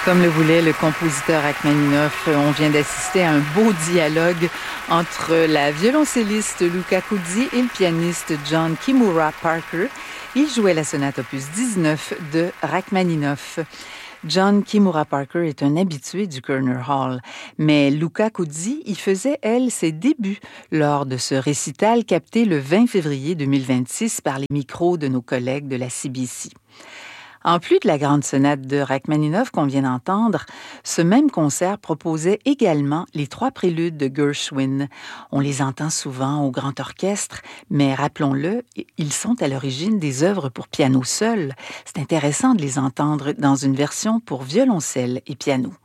Comme le voulait le compositeur Rachmaninoff, on vient d'assister à un beau dialogue entre la violoncelliste Luca Cuzzi et le pianiste John Kimura Parker. Ils jouaient la sonate opus 19 de Rachmaninoff. John Kimura Parker est un habitué du Koerner Hall, mais Luca Cuzzi y faisait, elle, ses débuts lors de ce récital capté le 20 février 2026 par les micros de nos collègues de la CBC. En plus de la grande sonate de Rachmaninoff qu'on vient d'entendre, ce même concert proposait également les 3 préludes de Gershwin. On les entend souvent au grand orchestre, mais rappelons-le, ils sont à l'origine des œuvres pour piano seul. C'est intéressant de les entendre dans une version pour violoncelle et piano.